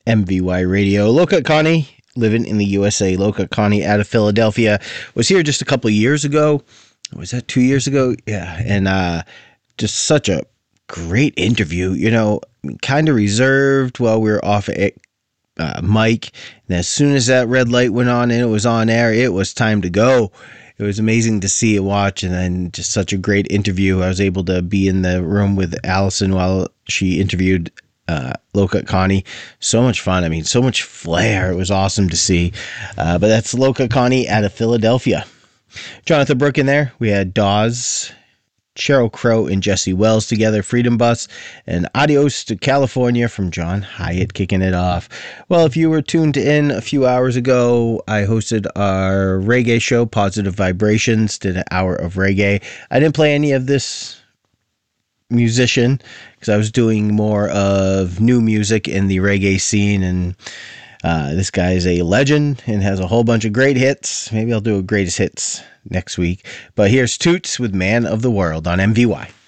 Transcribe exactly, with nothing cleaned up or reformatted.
M V Y Radio. Loca Connie, living in the U S A. Loca Connie out of Philadelphia was here just a couple of years ago. Was that two years ago? Yeah. And uh, just such a great interview. You know, kind of reserved while we were off at uh, mic. And as soon as that red light went on and it was on air, it was time to go. It was amazing to see and watch, and then just such a great interview. I was able to be in the room with Allison while she interviewed uh, Loca Connie. So much fun. I mean, so much flair. It was awesome to see. Uh, but that's Loca Connie out of Philadelphia. Jonathan Brooke in there. We had Dawes, Sheryl Crow, and Jesse Wells together, Freedom Bus, and Adios to California from John Hyatt kicking it off. Well, if you were tuned in a few hours ago, I hosted our reggae show, Positive Vibrations, did an hour of reggae. I didn't play any of this musician because I was doing more of new music in the reggae scene, and uh, this guy is a legend and has a whole bunch of great hits. Maybe I'll do a greatest hits next week. But here's Toots with Man of the World on M V Y.